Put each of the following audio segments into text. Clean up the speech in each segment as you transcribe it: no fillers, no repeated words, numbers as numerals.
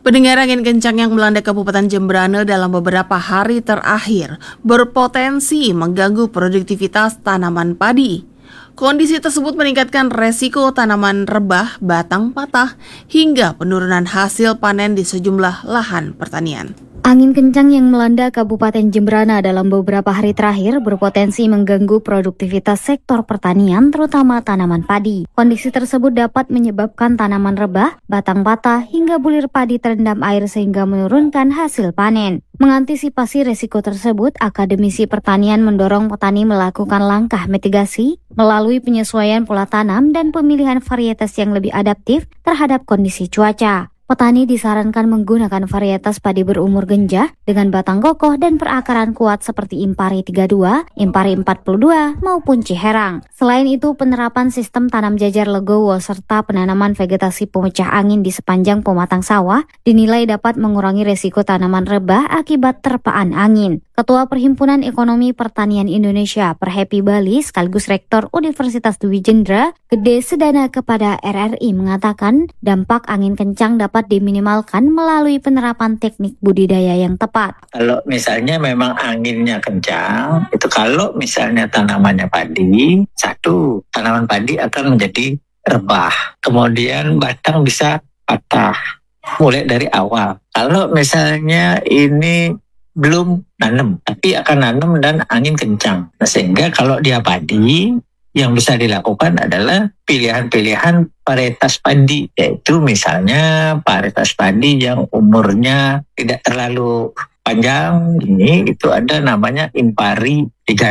Pendengar, angin kencang yang melanda Kabupaten Jembrana dalam beberapa hari terakhir berpotensi mengganggu produktivitas tanaman padi. Kondisi tersebut meningkatkan resiko tanaman rebah, batang patah, hingga penurunan hasil panen di sejumlah lahan pertanian. Angin kencang yang melanda Kabupaten Jembrana dalam beberapa hari terakhir berpotensi mengganggu produktivitas sektor pertanian, terutama tanaman padi. Kondisi tersebut dapat menyebabkan tanaman rebah, batang patah, hingga bulir padi terendam air sehingga menurunkan hasil panen. Mengantisipasi resiko tersebut, Akademisi Pertanian mendorong petani melakukan langkah mitigasi melalui penyesuaian pola tanam dan pemilihan varietas yang lebih adaptif terhadap kondisi cuaca. Petani disarankan menggunakan varietas padi berumur genjah dengan batang kokoh dan perakaran kuat seperti Impari 32, Impari 42, maupun Ciherang. Selain itu, penerapan sistem tanam jajar legowo serta penanaman vegetasi pemecah angin di sepanjang pematang sawah dinilai dapat mengurangi resiko tanaman rebah akibat terpaan angin. Ketua Perhimpunan Ekonomi Pertanian Indonesia Perhepi Bali sekaligus Rektor Universitas Dwi Jendra Gede Sedana kepada RRI mengatakan dampak angin kencang dapat diminimalkan melalui penerapan teknik budidaya yang tepat. Kalau misalnya memang anginnya kencang, itu kalau misalnya tanamannya padi, satu, tanaman padi akan menjadi rebah. Kemudian batang bisa patah mulai dari awal. Kalau misalnya ini belum nanam, tapi akan nanam dan angin kencang. Nah, sehingga kalau dia padi, yang bisa dilakukan adalah pilihan-pilihan varietas padi, yaitu misalnya varietas padi yang umurnya tidak terlalu panjang. Ini itu ada namanya Impari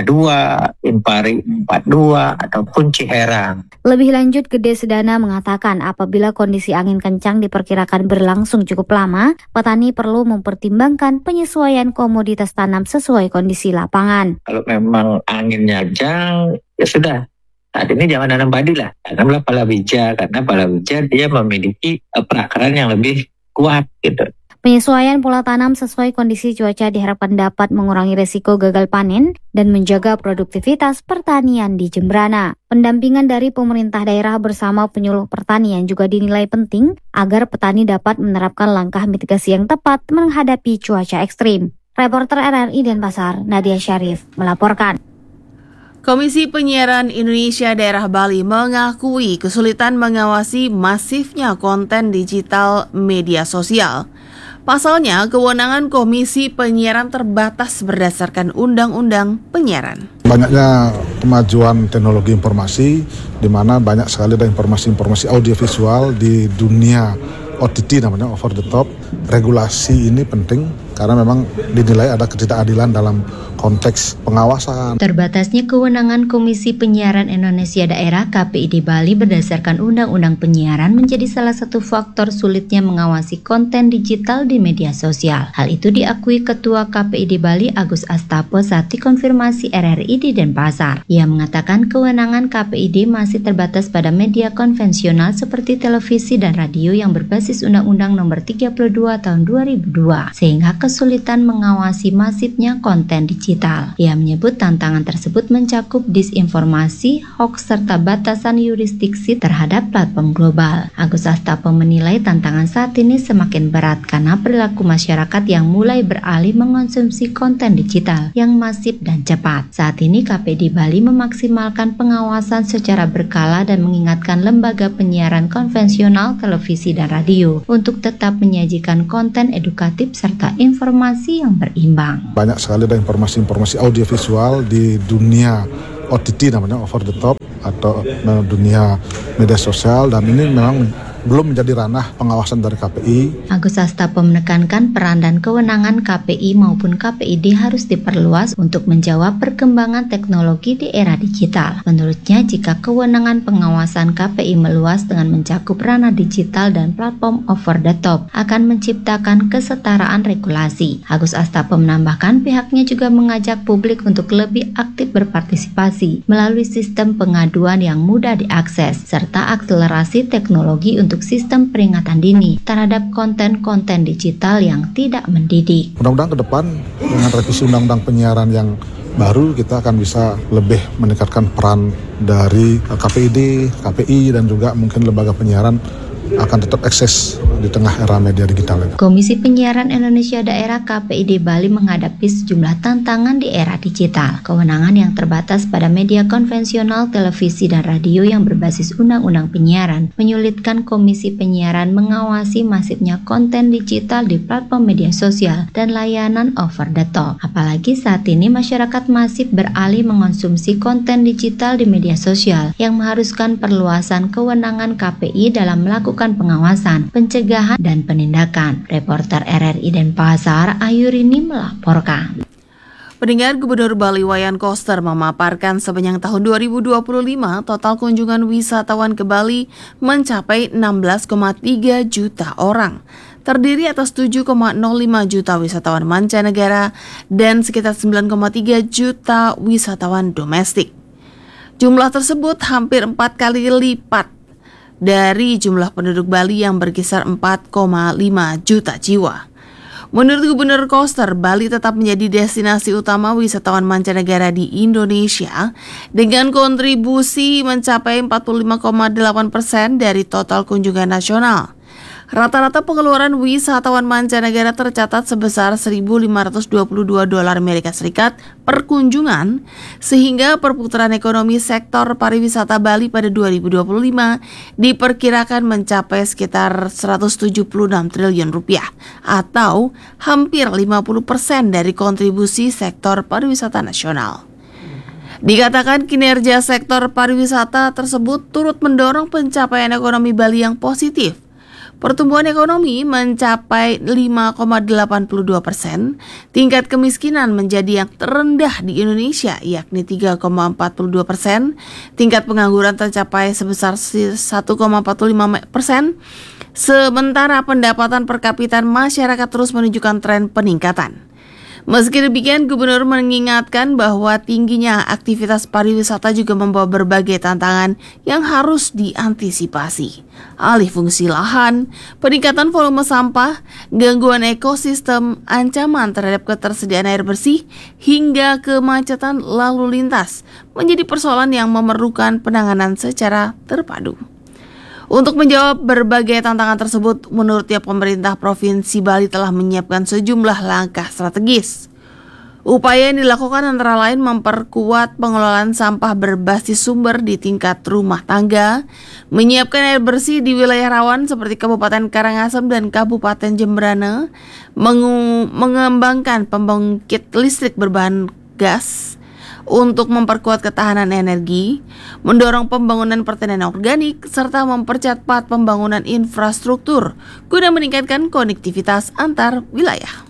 32, Impari 42, ataupun Ciherang. Lebih lanjut, Gede Sedana mengatakan apabila kondisi angin kencang diperkirakan berlangsung cukup lama, petani perlu mempertimbangkan penyesuaian komoditas tanam sesuai kondisi lapangan. Kalau memang anginnya kencang, ya sudah. Saat ini jangan nanam padi lah, tanamlah palawija, karena palawija dia memiliki perakaran yang lebih kuat gitu. Penyesuaian pola tanam sesuai kondisi cuaca diharapkan dapat mengurangi resiko gagal panen dan menjaga produktivitas pertanian di Jembrana. Pendampingan dari pemerintah daerah bersama penyuluh pertanian juga dinilai penting agar petani dapat menerapkan langkah mitigasi yang tepat menghadapi cuaca ekstrim. Reporter RRI Denpasar, Nadia Syarif, melaporkan. Komisi Penyiaran Indonesia Daerah Bali mengakui kesulitan mengawasi masifnya konten digital media sosial. Pasalnya, kewenangan Komisi Penyiaran terbatas berdasarkan Undang-Undang Penyiaran. Banyaknya kemajuan teknologi informasi, di mana banyak sekali ada informasi-informasi audiovisual di dunia OTT namanya, over the top. Regulasi ini penting karena memang dinilai ada ketidakadilan dalam konteks pengawasan. Terbatasnya kewenangan Komisi Penyiaran Indonesia Daerah KPID Bali berdasarkan Undang-Undang Penyiaran menjadi salah satu faktor sulitnya mengawasi konten digital di media sosial. Hal itu diakui Ketua KPID Bali Agus Astapo saat dikonfirmasi RRI di Denpasar. Ia mengatakan kewenangan KPID masih terbatas pada media konvensional seperti televisi dan radio yang berbasis Undang-Undang Nomor 32 Tahun 2002, sehingga kesulitan mengawasi masifnya konten digital. Ia menyebut tantangan tersebut mencakup disinformasi, hoax, serta batasan yurisdiksi terhadap platform global. Agus Astapo menilai tantangan saat ini semakin berat karena perilaku masyarakat yang mulai beralih mengonsumsi konten digital yang masif dan cepat. Saat ini KPID Bali memaksimalkan pengawasan secara berkala dan mengingatkan lembaga penyiaran konvensional, televisi, dan radio untuk tetap menyajikan konten edukatif serta informasi yang berimbang. Banyak sekali ada informasi-informasi audiovisual di dunia OTT namanya, over the top, atau dunia media sosial, dan ini memang belum menjadi ranah pengawasan dari KPI. Agus Astapo menekankan peran dan kewenangan KPI maupun KPID harus diperluas untuk menjawab perkembangan teknologi di era digital. Menurutnya, jika kewenangan pengawasan KPI meluas dengan mencakup ranah digital dan platform over the top, akan menciptakan kesetaraan regulasi. Agus Astapo menambahkan pihaknya juga mengajak publik untuk lebih aktif berpartisipasi melalui sistem pengaduan yang mudah diakses, serta akselerasi teknologi untuk sistem peringatan dini terhadap konten-konten digital yang tidak mendidik. Mudah-mudahan ke depan dengan revisi Undang-Undang Penyiaran yang baru, kita akan bisa lebih meningkatkan peran dari KPID, KPI, dan juga mungkin lembaga penyiaran akan tetap eksis di tengah era media digital ini. Komisi Penyiaran Indonesia Daerah KPID Bali menghadapi sejumlah tantangan di era digital. Kewenangan yang terbatas pada media konvensional, televisi, dan radio yang berbasis Undang-Undang Penyiaran menyulitkan Komisi Penyiaran mengawasi masifnya konten digital di platform media sosial dan layanan over the top. Apalagi saat ini masyarakat masif beralih mengonsumsi konten digital di media sosial yang mengharuskan perluasan kewenangan KPI dalam melakukan pengawasan, pencegahan, dan penindakan. Reporter RRI Denpasar, Ayurini melaporkan. Pendengar, Gubernur Bali Wayan Koster memaparkan sepanjang tahun 2025 total kunjungan wisatawan ke Bali mencapai 16,3 juta orang. Terdiri atas 7,05 juta wisatawan mancanegara dan sekitar 9,3 juta wisatawan domestik. Jumlah tersebut hampir 4 kali lipat dari jumlah penduduk Bali yang berkisar 4,5 juta jiwa. Menurut Gubernur Koster, Bali tetap menjadi destinasi utama wisatawan mancanegara di Indonesia dengan kontribusi mencapai 45,8% dari total kunjungan nasional. Rata-rata pengeluaran wisatawan mancanegara tercatat sebesar $1.522 per kunjungan, sehingga perputaran ekonomi sektor pariwisata Bali pada 2025 diperkirakan mencapai sekitar 176 triliun rupiah atau hampir 50% dari kontribusi sektor pariwisata nasional. Dikatakan kinerja sektor pariwisata tersebut turut mendorong pencapaian ekonomi Bali yang positif. Pertumbuhan ekonomi mencapai 5,82%, tingkat kemiskinan menjadi yang terendah di Indonesia yakni 3,42%, tingkat pengangguran tercapai sebesar 1,45%, sementara pendapatan per kapita masyarakat terus menunjukkan tren peningkatan. Meski demikian, Gubernur mengingatkan bahwa tingginya aktivitas pariwisata juga membawa berbagai tantangan yang harus diantisipasi. Alih fungsi lahan, peningkatan volume sampah, gangguan ekosistem, ancaman terhadap ketersediaan air bersih, hingga kemacetan lalu lintas menjadi persoalan yang memerlukan penanganan secara terpadu. Untuk menjawab berbagai tantangan tersebut, menurutnya pemerintah Provinsi Bali telah menyiapkan sejumlah langkah strategis. Upaya yang dilakukan antara lain memperkuat pengelolaan sampah berbasis sumber di tingkat rumah tangga, menyiapkan air bersih di wilayah rawan seperti Kabupaten Karangasem dan Kabupaten Jembrana, mengembangkan pembangkit listrik berbahan gas, untuk memperkuat ketahanan energi, mendorong pembangunan pertanian organik, serta mempercepat pembangunan infrastruktur guna meningkatkan konektivitas antar wilayah.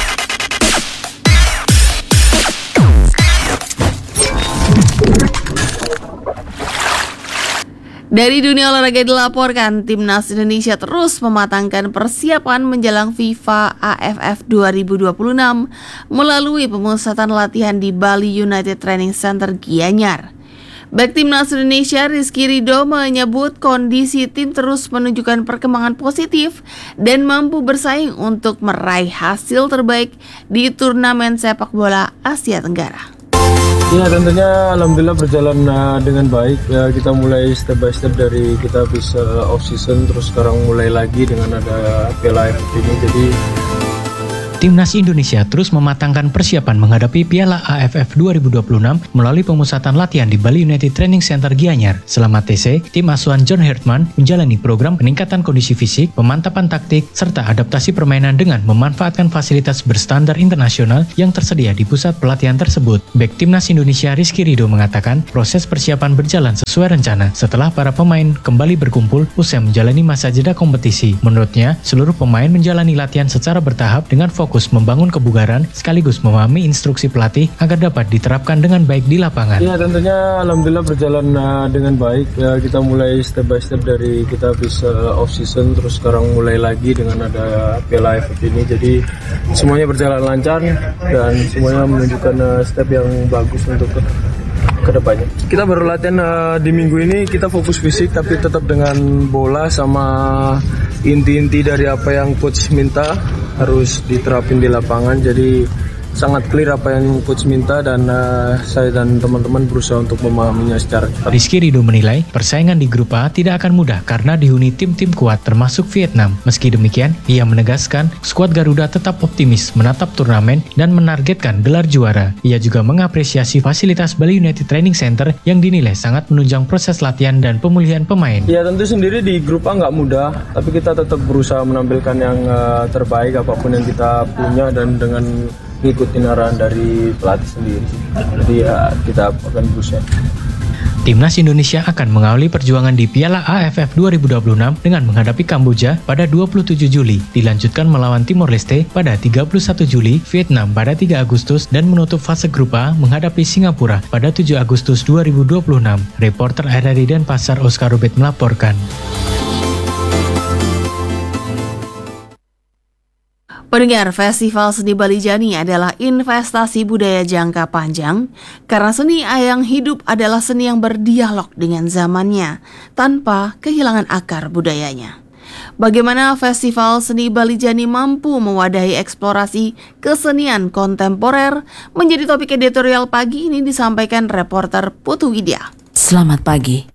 Dari dunia olahraga dilaporkan, Timnas Indonesia terus mematangkan persiapan menjelang FIFA AFF 2026 melalui pemusatan latihan di Bali United Training Center Gianyar. Bek Timnas Indonesia Rizky Ridho menyebut kondisi tim terus menunjukkan perkembangan positif dan mampu bersaing untuk meraih hasil terbaik di turnamen sepak bola Asia Tenggara. Ya, tentunya alhamdulillah berjalan dengan baik. Ya, kita mulai step by step dari kita bisa off season, terus sekarang mulai lagi dengan ada Piala AFF ini. Jadi Timnas Indonesia terus mematangkan persiapan menghadapi Piala AFF 2026 melalui pemusatan latihan di Bali United Training Center Gianyar. Selama TC, tim asuhan John Hertman menjalani program peningkatan kondisi fisik, pemantapan taktik, serta adaptasi permainan dengan memanfaatkan fasilitas berstandar internasional yang tersedia di pusat pelatihan tersebut. Bek Timnas Indonesia Rizky Ridho mengatakan proses persiapan berjalan sesuai rencana setelah para pemain kembali berkumpul usai menjalani masa jeda kompetisi. Menurutnya, seluruh pemain menjalani latihan secara bertahap dengan fokus membangun kebugaran sekaligus memahami instruksi pelatih agar dapat diterapkan dengan baik di lapangan. Ya, tentunya alhamdulillah berjalan dengan baik. Ya, kita mulai step by step dari kita bisa off season, terus sekarang mulai lagi dengan ada Piala AFF ini. Jadi semuanya berjalan lancar dan semuanya menunjukkan step yang bagus untuk ke depannya. Kita baru latihan di minggu ini, kita fokus fisik tapi tetap dengan bola sama inti-inti dari apa yang coach minta harus diterapin di lapangan. Jadi sangat clear apa yang coach minta dan saya dan teman-teman berusaha untuk memahaminya secara cepat. Rizky Ridho menilai persaingan di grup A tidak akan mudah karena dihuni tim-tim kuat termasuk Vietnam. Meski demikian, ia menegaskan skuad Garuda tetap optimis menatap turnamen dan menargetkan gelar juara. Ia juga mengapresiasi fasilitas Bali United Training Center yang dinilai sangat menunjang proses latihan dan pemulihan pemain. Ya tentu sendiri di grup A nggak mudah, tapi kita tetap berusaha menampilkan yang terbaik apapun yang kita punya dan dengan ngikutin arahan dari pelatih sendiri. Jadi ya kita akan berusaha. Timnas Indonesia akan mengawali perjuangan di Piala AFF 2026 dengan menghadapi Kamboja pada 27 Juli, dilanjutkan melawan Timor Leste pada 31 Juli, Vietnam pada 3 Agustus, dan menutup fase grup A menghadapi Singapura pada 7 Agustus 2026. Reporter RRI Denpasar Oscar Rubet melaporkan. Pendengar, Festival Seni Bali Jani adalah investasi budaya jangka panjang karena seni yang hidup adalah seni yang berdialog dengan zamannya tanpa kehilangan akar budayanya. Bagaimana Festival Seni Bali Jani mampu mewadahi eksplorasi kesenian kontemporer menjadi topik editorial pagi ini disampaikan reporter Putu Widya. Selamat pagi.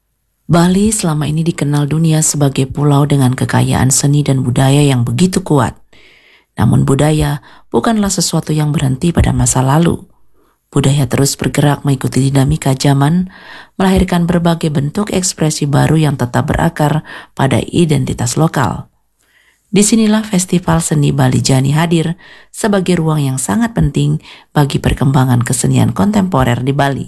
Bali selama ini dikenal dunia sebagai pulau dengan kekayaan seni dan budaya yang begitu kuat. Namun budaya bukanlah sesuatu yang berhenti pada masa lalu. Budaya terus bergerak mengikuti dinamika zaman, melahirkan berbagai bentuk ekspresi baru yang tetap berakar pada identitas lokal. Disinilah Festival Seni Bali Jani hadir sebagai ruang yang sangat penting bagi perkembangan kesenian kontemporer di Bali.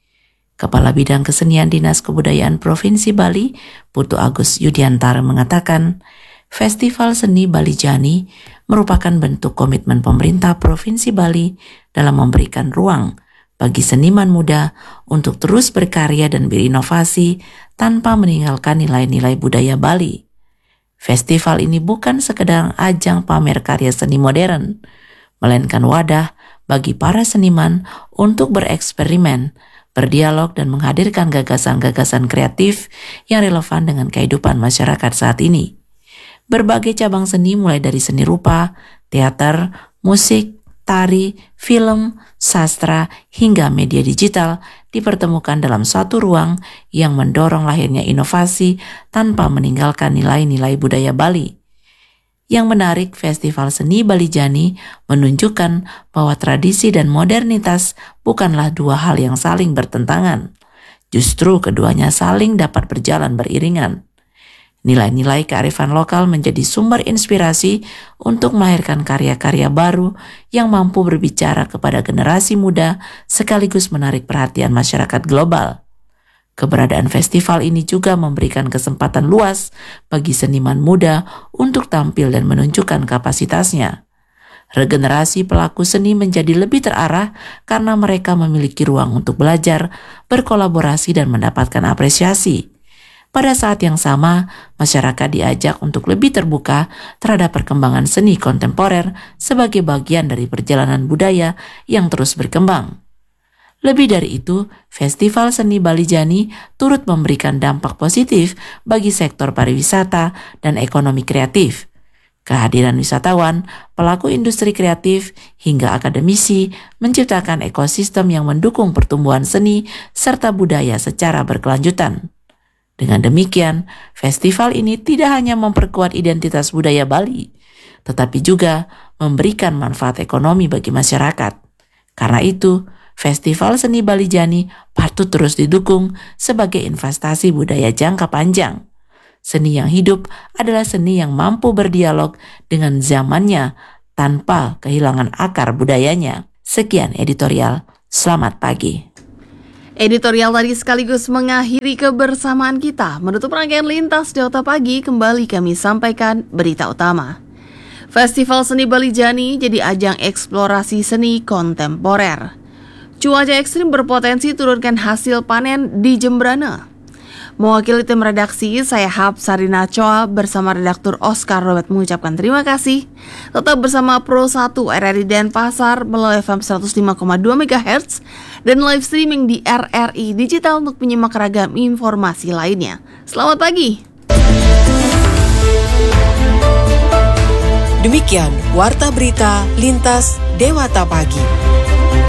Kepala Bidang Kesenian Dinas Kebudayaan Provinsi Bali, Putu Agus Yudiantara mengatakan, Festival Seni Bali Jani merupakan bentuk komitmen pemerintah Provinsi Bali dalam memberikan ruang bagi seniman muda untuk terus berkarya dan berinovasi tanpa meninggalkan nilai-nilai budaya Bali. Festival ini bukan sekedar ajang pamer karya seni modern, melainkan wadah bagi para seniman untuk bereksperimen, berdialog dan menghadirkan gagasan-gagasan kreatif yang relevan dengan kehidupan masyarakat saat ini. Berbagai cabang seni mulai dari seni rupa, teater, musik, tari, film, sastra, hingga media digital dipertemukan dalam satu ruang yang mendorong lahirnya inovasi tanpa meninggalkan nilai-nilai budaya Bali. Yang menarik, Festival Seni Bali Jani menunjukkan bahwa tradisi dan modernitas bukanlah dua hal yang saling bertentangan. Justru keduanya saling dapat berjalan beriringan. Nilai-nilai kearifan lokal menjadi sumber inspirasi untuk melahirkan karya-karya baru yang mampu berbicara kepada generasi muda sekaligus menarik perhatian masyarakat global. Keberadaan festival ini juga memberikan kesempatan luas bagi seniman muda untuk tampil dan menunjukkan kapasitasnya. Regenerasi pelaku seni menjadi lebih terarah karena mereka memiliki ruang untuk belajar, berkolaborasi, dan mendapatkan apresiasi. Pada saat yang sama, masyarakat diajak untuk lebih terbuka terhadap perkembangan seni kontemporer sebagai bagian dari perjalanan budaya yang terus berkembang. Lebih dari itu, Festival Seni Bali Jani turut memberikan dampak positif bagi sektor pariwisata dan ekonomi kreatif. Kehadiran wisatawan, pelaku industri kreatif, hingga akademisi menciptakan ekosistem yang mendukung pertumbuhan seni serta budaya secara berkelanjutan. Dengan demikian, festival ini tidak hanya memperkuat identitas budaya Bali, tetapi juga memberikan manfaat ekonomi bagi masyarakat. Karena itu, Festival Seni Bali Jani patut terus didukung sebagai investasi budaya jangka panjang. Seni yang hidup adalah seni yang mampu berdialog dengan zamannya tanpa kehilangan akar budayanya. Sekian editorial, selamat pagi. Editorial tadi sekaligus mengakhiri kebersamaan kita. Menutup rangkaian Lintas Delta Pagi, kembali kami sampaikan berita utama. Festival Seni Bali Jani jadi ajang eksplorasi seni kontemporer. Cuaca ekstrim berpotensi turunkan hasil panen di Jembrana. Mewakili tim redaksi, saya Hapsarina Choa bersama redaktur Oscar Robert mengucapkan terima kasih. Tetap bersama Pro 1 RRI Denpasar melalui FM 105,2 MHz dan live streaming di RRI Digital untuk menyimak ragam informasi lainnya. Selamat pagi. Demikian Warta Berita Lintas Dewata Pagi.